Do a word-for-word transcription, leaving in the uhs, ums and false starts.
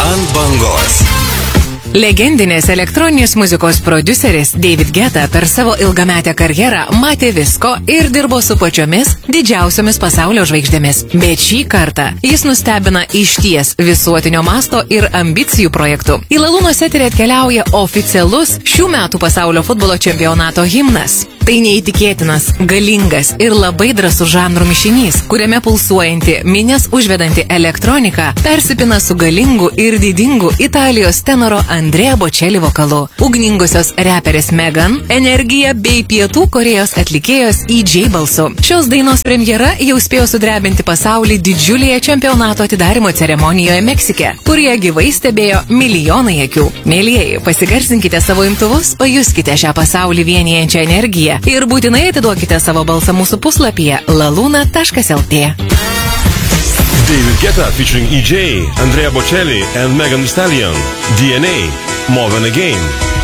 Ant bangos. Legendinės elektroninės muzikos prodiuseris David Guetta per savo ilgametę karjerą matė visko ir dirbo su pačiomis didžiausiomis pasaulio žvaigždėmis. Bet šį kartą jis nustebina išties visuotinio masto ir ambicijų projektų. Į Lalūnos eterį atkeliauja oficialus šių metų pasaulio futbolo čempionato himnas. Tai neįtikėtinas, galingas ir labai drąsus žanrų mišinys, kuriame pulsuojanti, minės užvedanti elektronika persipina su galingu ir didingu Italijos tenoro Andrea Bocelli vokalu, ugningosios reperės Megan, energija bei Pietų Korėjos atlikėjos E J balsu. Šios dainos premjera jau spėjo sudrebinti pasaulį didžiulėje čempionato atidarimo ceremonijoje Meksike, kurie gyvai stebėjo milijonai akių. Mėlyjeji, pasigarsinkite savo imtuvus, pajuskite šią pasaulį vienijančią energiją ir būtinai atiduokite savo balsą mūsų puslapyje laluna taškas el tė. David Guetta featuring E J, Andrea Bocelli and Megan Thee Stallion. D N A, More Than a Game.